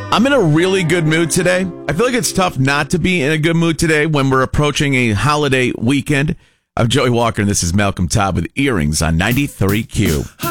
I'm in a really good mood today. I feel like it's tough not to be in a good mood today when we're approaching a holiday weekend. I'm Joey Walker, and this is Malcolm Todd with Earrings on 93Q.